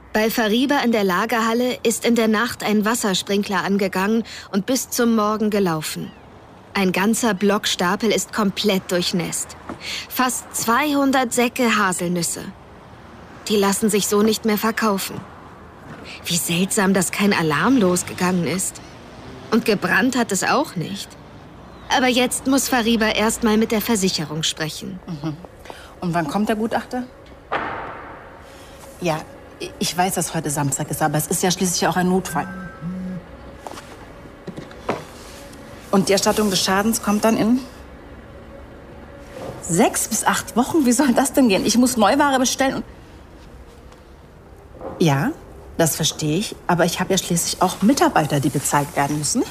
Bei Fariba in der Lagerhalle ist in der Nacht ein Wassersprinkler angegangen und bis zum Morgen gelaufen. Ein ganzer Blockstapel ist komplett durchnässt. Fast 200 Säcke Haselnüsse. Die lassen sich so nicht mehr verkaufen. Wie seltsam, dass kein Alarm losgegangen ist. Und gebrannt hat es auch nicht. Aber jetzt muss Fariba erst mal mit der Versicherung sprechen. Und wann kommt der Gutachter? Ja, ich weiß, dass heute Samstag ist, aber es ist ja schließlich auch ein Notfall. Und die Erstattung des Schadens kommt dann in 6 bis 8 Wochen? Wie soll das denn gehen? Ich muss Neuware bestellen und... Ja, das verstehe ich. Aber ich habe ja schließlich auch Mitarbeiter, die bezahlt werden müssen.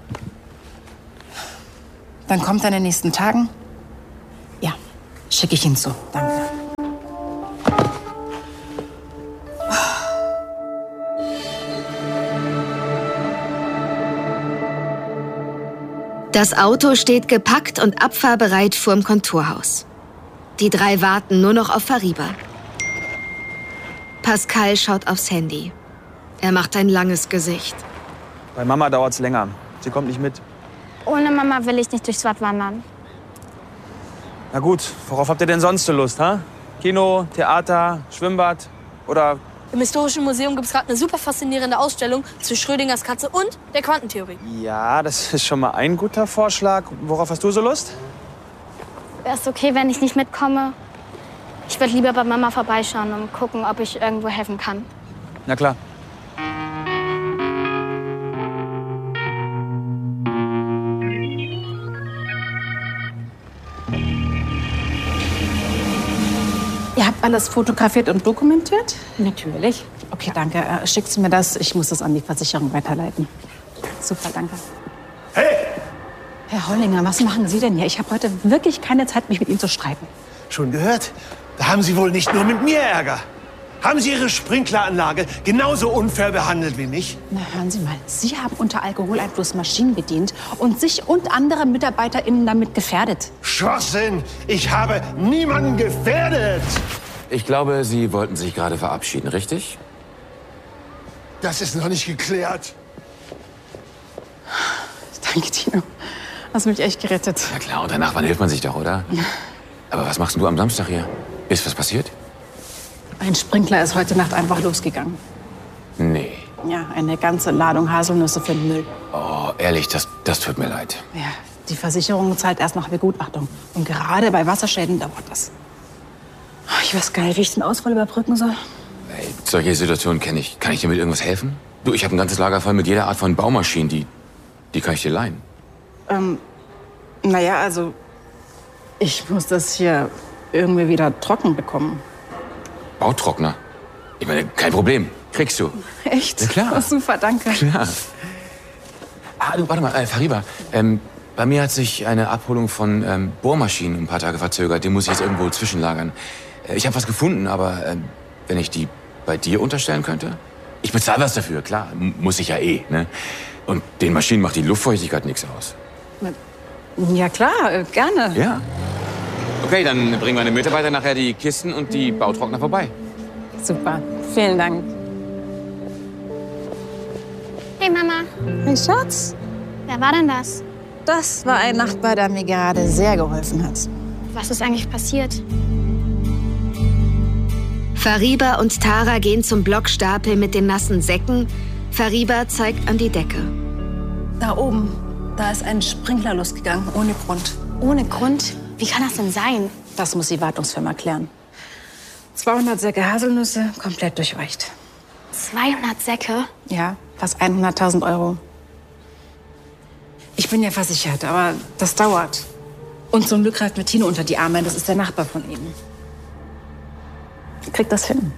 Dann kommt er in den nächsten Tagen. Ja, schicke ich ihn zu. Danke. Das Auto steht gepackt und abfahrbereit vorm Kontorhaus. Die 3 warten nur noch auf Fariba. Pascal schaut aufs Handy. Er macht ein langes Gesicht. Bei Mama dauert's länger. Sie kommt nicht mit. Ohne Mama will ich nicht durchs Watt wandern. Na gut, worauf habt ihr denn sonst so Lust, ha? Kino, Theater, Schwimmbad oder... Im Historischen Museum gibt es gerade eine super faszinierende Ausstellung zu Schrödingers Katze und der Quantentheorie. Ja, das ist schon mal ein guter Vorschlag. Worauf hast du so Lust? Wäre es okay, wenn ich nicht mitkomme? Ich würde lieber bei Mama vorbeischauen und gucken, ob ich irgendwo helfen kann. Na klar. Ihr habt alles fotografiert und dokumentiert? Natürlich. Okay, danke. Schickst du mir das? Ich muss das an die Versicherung weiterleiten. Super, danke. Hey! Herr Hollinger, was machen Sie denn hier? Ich habe heute wirklich keine Zeit, mich mit Ihnen zu streiten. Schon gehört? Da haben Sie wohl nicht nur mit mir Ärger. Haben Sie Ihre Sprinkleranlage genauso unfair behandelt wie mich? Na, hören Sie mal. Sie haben unter Alkoholeinfluss Maschinen bedient und sich und andere MitarbeiterInnen damit gefährdet. Schwachsinn! Ich habe niemanden gefährdet! Ich glaube, Sie wollten sich gerade verabschieden, richtig? Das ist noch nicht geklärt. Danke, Tino. Hast mich echt gerettet. Na klar, unter Nachbarn hilft man sich doch, oder? Aber was machst denn du am Samstag hier? Ist was passiert? Ein Sprinkler ist heute Nacht einfach losgegangen. Nee. Ja, eine ganze Ladung Haselnüsse für den Müll. Oh, ehrlich, das tut mir leid. Ja, die Versicherung zahlt erst nach Begutachtung. Und gerade bei Wasserschäden dauert das. Ich weiß gar nicht, wie ich den Ausfall überbrücken soll. Ey, solche Situationen kenne ich. Kann ich dir mit irgendwas helfen? Du, ich habe ein ganzes Lager voll mit jeder Art von Baumaschinen, die kann ich dir leihen. Naja, also ich muss das hier irgendwie wieder trocken bekommen. Bautrockner? Ich meine, kein Problem. Kriegst du. Echt? Ja, klar. Oh, super, danke. Klar. Ah, du, warte mal, Fariba. Bei mir hat sich eine Abholung von Bohrmaschinen ein paar Tage verzögert. Die muss ich jetzt irgendwo zwischenlagern. Ich habe was gefunden, aber wenn ich die bei dir unterstellen könnte? Ich bezahle was dafür, klar. Muss ich ja eh, ne? Und den Maschinen macht die Luftfeuchtigkeit nichts aus. Ja klar, gerne. Ja. Okay, dann bringen meine Mitarbeiter nachher die Kisten und die Bautrockner vorbei. Super, vielen Dank. Hey Mama, Hey Schatz, wer war denn das? das war ein Nachbar, der mir gerade sehr geholfen hat. Was ist eigentlich passiert? Fariba und Tara gehen zum Blockstapel mit den nassen Säcken. Fariba zeigt an die Decke. Da oben, da ist ein Sprinkler losgegangen, ohne Grund. Ohne Grund? Wie kann das denn sein? Das muss die Wartungsfirma klären. 200 Säcke Haselnüsse, komplett durchweicht. 200 Säcke? Ja, fast 100.000 Euro. Ich bin ja versichert, aber das dauert. Und zum Glück greift mir Tino unter die Arme, das ist der Nachbar von ihm. Kriegt das hin.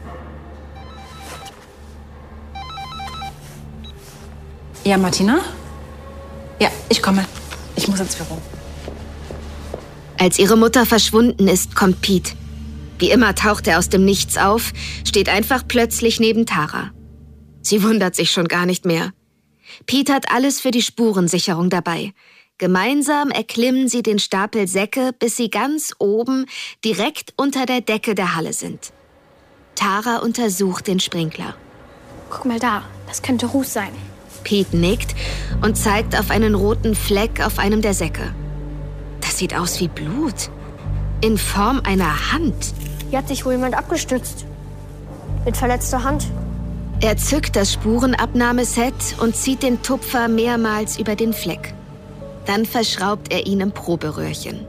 Ja, Martina? Ja, ich komme. Ich muss ins Büro. Als ihre Mutter verschwunden ist, kommt Pete. Wie immer taucht er aus dem Nichts auf, steht einfach plötzlich neben Tara. Sie wundert sich schon gar nicht mehr. Pete hat alles für die Spurensicherung dabei. Gemeinsam erklimmen sie den Stapel Säcke, bis sie ganz oben, direkt unter der Decke der Halle sind. Tara untersucht den Sprinkler. Guck mal da, das könnte Ruth sein. Pete nickt und zeigt auf einen roten Fleck auf einem der Säcke. Das sieht aus wie Blut. In Form einer Hand. Hier hat sich wohl jemand abgestützt. Mit verletzter Hand. Er zückt das Spurenabnahmeset und zieht den Tupfer mehrmals über den Fleck. Dann verschraubt er ihn im Proberöhrchen.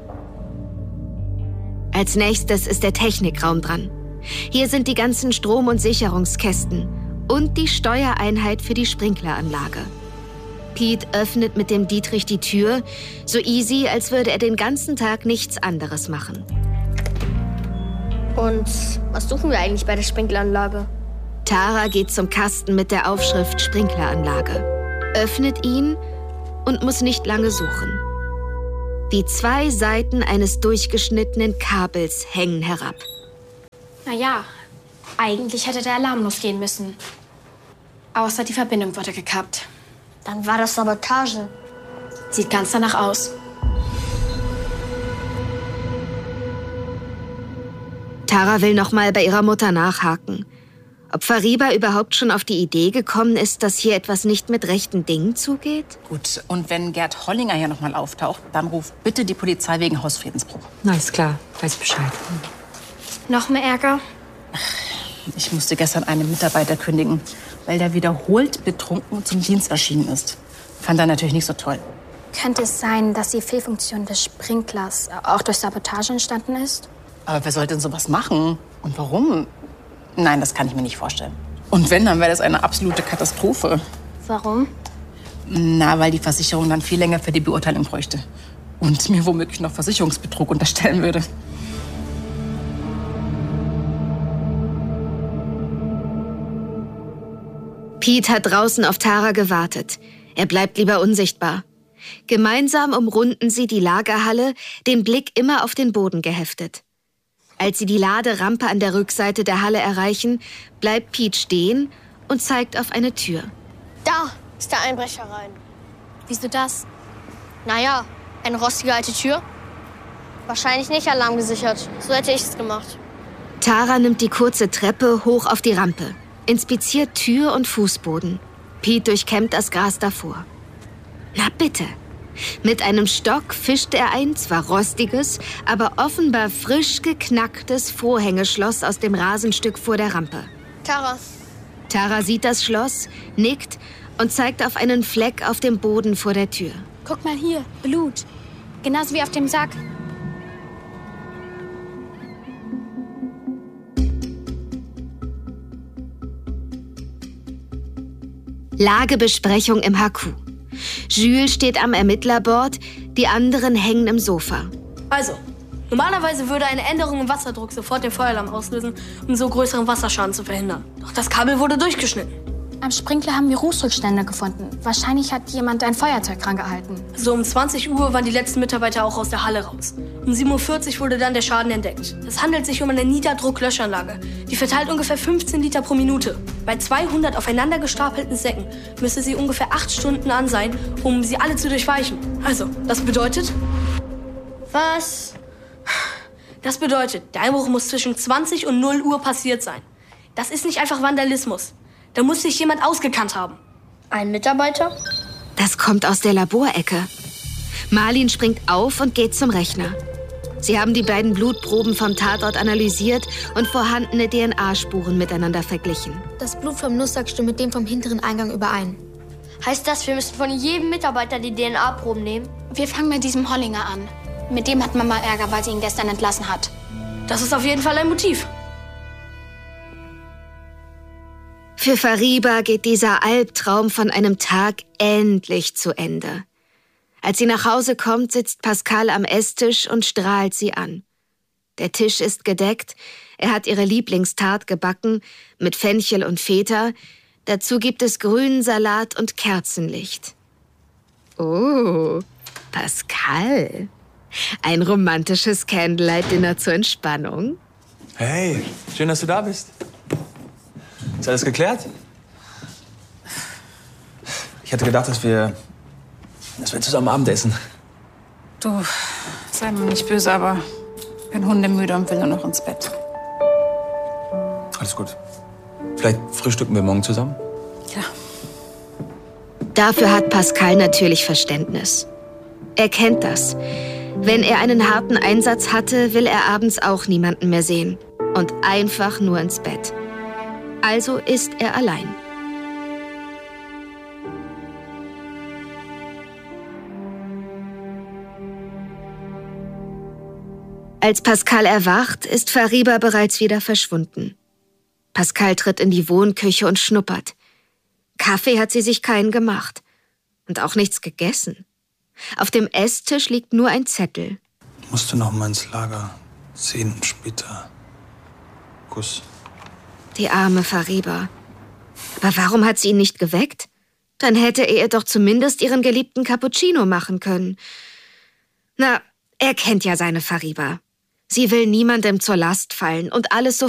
Als nächstes ist der Technikraum dran. Hier sind die ganzen Strom- und Sicherungskästen und die Steuereinheit für die Sprinkleranlage. Pete öffnet mit dem Dietrich die Tür, so easy, als würde er den ganzen Tag nichts anderes machen. Und was suchen wir eigentlich bei der Sprinkleranlage? Tara geht zum Kasten mit der Aufschrift Sprinkleranlage, öffnet ihn und muss nicht lange suchen. Die 2 Seiten eines durchgeschnittenen Kabels hängen herab. Naja, eigentlich hätte der Alarm losgehen müssen. Außer die Verbindung wurde gekappt. Dann war das Sabotage. Sieht ganz danach aus. Tara will noch mal bei ihrer Mutter nachhaken. Ob Fariba überhaupt schon auf die Idee gekommen ist, dass hier etwas nicht mit rechten Dingen zugeht? Gut, und wenn Gerd Hollinger hier noch mal auftaucht, dann ruft bitte die Polizei wegen Hausfriedensbruch. Na, ist klar. Weiß Bescheid. Noch mehr Ärger? Ich musste gestern einen Mitarbeiter kündigen, weil der wiederholt betrunken zum Dienst erschienen ist. Fand er natürlich nicht so toll. Könnte es sein, dass die Fehlfunktion des Sprinklers auch durch Sabotage entstanden ist? Aber wer sollte denn sowas machen? Und warum? Nein, das kann ich mir nicht vorstellen. Und wenn, dann wäre das eine absolute Katastrophe. Warum? Na, weil die Versicherung dann viel länger für die Beurteilung bräuchte. Und mir womöglich noch Versicherungsbetrug unterstellen würde. Pete hat draußen auf Tara gewartet. Er bleibt lieber unsichtbar. Gemeinsam umrunden sie die Lagerhalle, den Blick immer auf den Boden geheftet. Als sie die Laderampe an der Rückseite der Halle erreichen, bleibt Pete stehen und zeigt auf eine Tür. Da ist der Einbrecher rein. Wieso das? Naja, eine rostige alte Tür. Wahrscheinlich nicht alarmgesichert. So hätte ich es gemacht. Tara nimmt die kurze Treppe hoch auf die Rampe, inspiziert Tür und Fußboden. Pete durchkämmt das Gras davor. Na bitte. Mit einem Stock fischt er ein zwar rostiges, aber offenbar frisch geknacktes Vorhängeschloss aus dem Rasenstück vor der Rampe. Tara. Tara sieht das Schloss, nickt und zeigt auf einen Fleck auf dem Boden vor der Tür. Guck mal hier, Blut. Genauso wie auf dem Sack. Lagebesprechung im HQ. Jules steht am Ermittlerboard, die anderen hängen im Sofa. Also, normalerweise würde eine Änderung im Wasserdruck sofort den Feueralarm auslösen, um so größeren Wasserschaden zu verhindern. Doch das Kabel wurde durchgeschnitten. Am Sprinkler haben wir Rußrückstände gefunden. Wahrscheinlich hat jemand ein Feuerzeug dran gehalten. So um 20 Uhr waren die letzten Mitarbeiter auch aus der Halle raus. Um 7:40 Uhr wurde dann der Schaden entdeckt. Es handelt sich um eine Niederdrucklöschanlage. Die verteilt ungefähr 15 Liter pro Minute. Bei 200 aufeinander gestapelten Säcken müsste sie ungefähr 8 Stunden an sein, um sie alle zu durchweichen. Also, das bedeutet... Was? Das bedeutet, der Einbruch muss zwischen 20 und 0 Uhr passiert sein. Das ist nicht einfach Vandalismus. Da muss sich jemand ausgekannt haben. Ein Mitarbeiter? Das kommt aus der Laborecke. Marlin springt auf und geht zum Rechner. Sie haben die beiden Blutproben vom Tatort analysiert und vorhandene DNA-Spuren miteinander verglichen. Das Blut vom Nusssack stimmt mit dem vom hinteren Eingang überein. Heißt das, wir müssen von jedem Mitarbeiter die DNA-Proben nehmen? Wir fangen mit diesem Hollinger an. Mit dem hat Mama Ärger, weil sie ihn gestern entlassen hat. Das ist auf jeden Fall ein Motiv. Für Fariba geht dieser Albtraum von einem Tag endlich zu Ende. Als sie nach Hause kommt, sitzt Pascal am Esstisch und strahlt sie an. Der Tisch ist gedeckt, er hat ihre Lieblingstat gebacken, mit Fenchel und Feta. Dazu gibt es grünen Salat und Kerzenlicht. Oh, Pascal. Ein romantisches Candlelight-Dinner zur Entspannung. Hey, schön, dass du da bist. Ist alles geklärt? Ich hatte gedacht, dass wir zusammen Abendessen. Du, sei mir nicht böse, aber ich bin hundemüde und will nur noch ins Bett. Alles gut. Vielleicht frühstücken wir morgen zusammen? Dafür hat Pascal natürlich Verständnis. Er kennt das. Wenn er einen harten Einsatz hatte, will er abends auch niemanden mehr sehen und einfach nur ins Bett. Also ist er allein. Als Pascal erwacht, ist Fariba bereits wieder verschwunden. Pascal tritt in die Wohnküche und schnuppert. Kaffee hat sie sich keinen gemacht und auch nichts gegessen. Auf dem Esstisch liegt nur ein Zettel. Musste noch mal ins Lager. 10 später. Kuss. Die arme Fariba. Aber warum hat sie ihn nicht geweckt? Dann hätte er ihr doch zumindest ihren geliebten Cappuccino machen können. Na, er kennt ja seine Fariba. Sie will niemandem zur Last fallen und alles so